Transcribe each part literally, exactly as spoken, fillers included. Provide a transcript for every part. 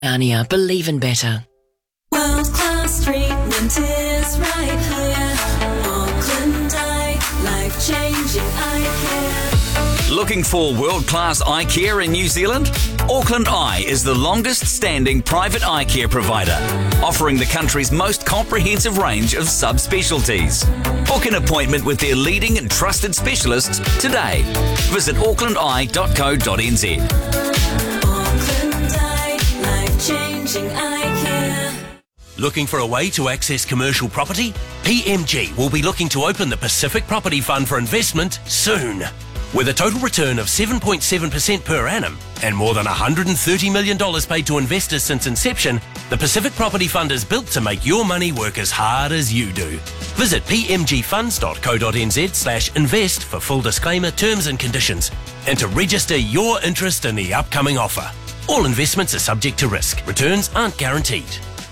Arnia, believe in better. World-class treatment is right here. Auckland Eye, life-changing eye care. Looking for world-class eye care in New Zealand? Auckland Eye is the longest-standing private eye care provider, offering the country's most comprehensive range of subspecialties. Book an appointment with their leading and trusted specialists today. Visit auckland eye dot co dot n z. Auckland Eye, life-changing eye care. Looking for a way to access commercial property? P M G will be looking to open the Pacific Property Fund for investment soon. With a total return of seven point seven percent per annum and more than one hundred thirty million dollars paid to investors since inception, the Pacific Property Fund is built to make your money work as hard as you do. Visit p m g funds dot co dot n z slash invest for full disclaimer, terms and conditions, and to register your interest in the upcoming offer. All investments are subject to risk. Returns aren't guaranteed.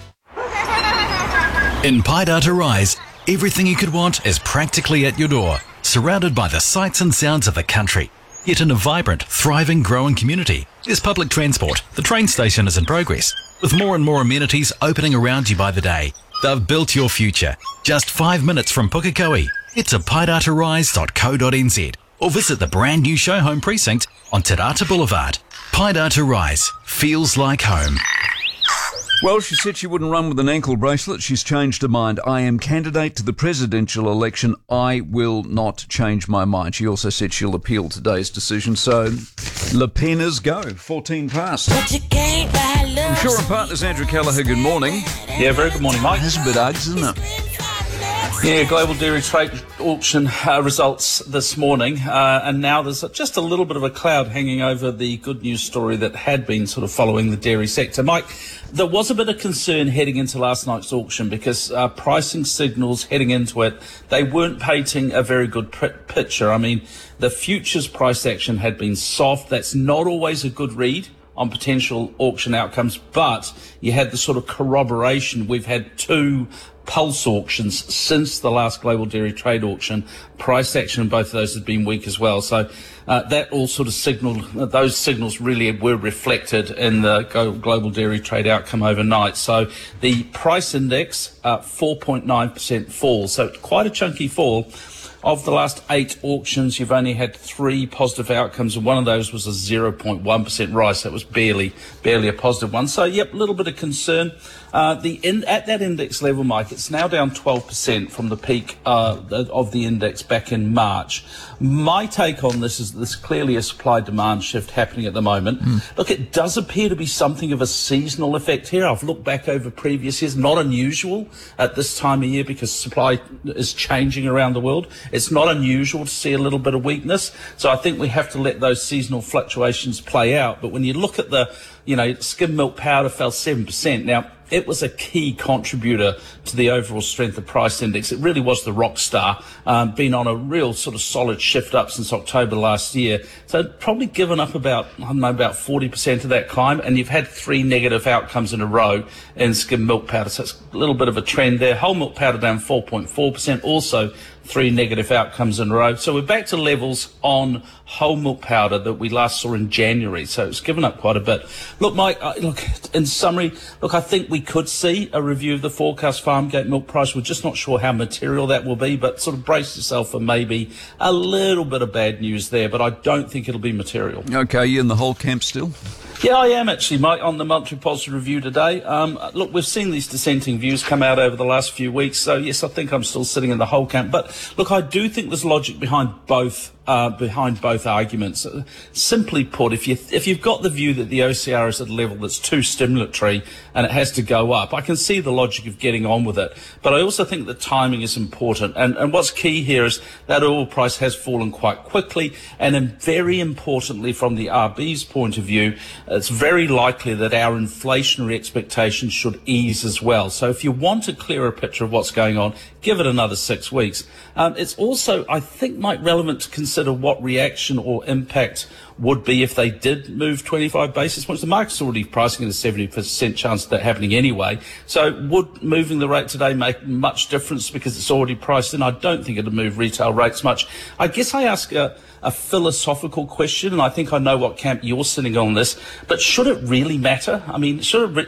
In Paidata Rise, everything you could want is practically at your door, surrounded by the sights and sounds of the country. Yet in a vibrant, thriving, growing community, there's public transport. The train station is in progress, with more and more amenities opening around you by the day. They've built your future. Just five minutes from Pukekohe. Head to paidata rise dot co dot n z or visit the brand new show home precinct on Te Rata Boulevard. Paidata Rise feels like home. Well, she said she wouldn't run with an ankle bracelet. She's changed her mind. I am candidate to the presidential election. I will not change my mind. She also said she'll appeal today's decision. So, Le Peners go. fourteen past. I'm sure our partner's Andrew Callagher. Good morning. Yeah, very good morning, Mike. That's a bit Uggs, isn't it? Yeah, Global Dairy Trade Auction uh, results this morning, uh, and now there's just a little bit of a cloud hanging over the good news story that had been sort of following the dairy sector. Mike, there was a bit of concern heading into last night's auction because uh, pricing signals heading into it, they weren't painting a very good p- picture. I mean, the futures price action had been soft. That's not always a good read on potential auction outcomes, but you had the sort of corroboration. We've had two pulse auctions since the last Global Dairy Trade auction. Price action in both of those has been weak as well. So uh, that all sort of signalled, those signals really were reflected in the Global Dairy Trade outcome overnight. So the price index, uh, four point nine percent fall. So quite a chunky fall. Of the last eight auctions, you've only had three positive outcomes, and one of those was a zero point one percent rise. So it was barely, barely a positive one. So, yep, a little bit of concern. Uh, the in, at that index level, Mike, it's now down twelve percent from the peak uh, of the index back in March. My take on this is there's clearly a supply-demand shift happening at the moment. Mm. Look, it does appear to be something of a seasonal effect here. I've looked back over previous years, not unusual at this time of year because supply is changing around the world. It's not unusual to see a little bit of weakness. So I think we have to let those seasonal fluctuations play out. But when you look at the, you know, skim milk powder fell seven percent. Now, it was a key contributor to the overall strength of price index. It really was the rock star, um, been on a real sort of solid shift up since October last year. So probably given up about, I don't know, about forty percent of that climb, and you've had three negative outcomes in a row in skim milk powder. So it's a little bit of a trend there. Whole milk powder down four point four percent, also three negative outcomes in a row. So we're back to levels on whole milk powder that we last saw in January. So it's given up quite a bit. Look, Mike, uh, look, in summary, look, I think we could see a review of the forecast farm gate milk price. We're just not sure how material that will be, but sort of brace yourself for maybe a little bit of bad news there, but I don't think it'll be material. Okay, you in the whole camp still? Yeah, I am actually, Mike, on the monthly positive review today. Um, look, we've seen these dissenting views come out over the last few weeks, so yes, I think I'm still sitting in the whole camp. But look, I do think there's logic behind both uh, behind both arguments. Uh, simply put, if you if you've got the view that the O C R is at a level that's too stimulatory and it has to go up, I can see the logic of getting on with it. But I also think that timing is important, and and what's key here is that oil price has fallen quite quickly, and then very importantly, from the R B's point of view, it's very likely that our inflationary expectations should ease as well. So if you want a clearer picture of what's going on, give it another six weeks. Um, it's also, I think, Mike, relevant to consider consider what reaction or impact would be if they did move twenty-five basis points? The market's already pricing at a seventy percent chance of that happening anyway. So would moving the rate today make much difference because it's already priced in? I don't think it'd move retail rates much. I guess I ask a, a philosophical question, and I think I know what camp you're sitting on this, but should it really matter? I mean, should it re-